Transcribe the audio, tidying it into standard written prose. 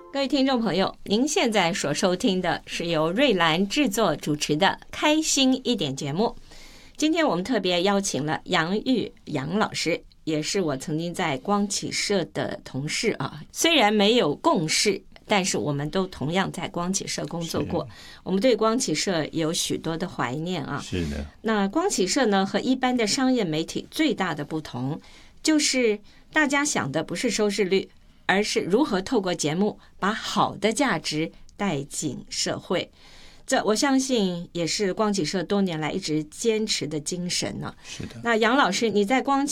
各位听众朋友，您现在所收听的是由瑞兰制作主持的开心一点节目。今天我们特别邀请了杨玉杨老师，也是我曾经在光启社的同事啊。虽然没有共事，但是我们都同样在光启社工作过，我们对光启社有许多的怀念啊。 是的。 那光启社呢，和一般的商业媒体最大的不同，就是大家想的不是收视率，而是如何透过节目把好的价值带进社会。这我相信也是光启社多年来一直坚持的精神呢。 是的。 那杨老师，你在光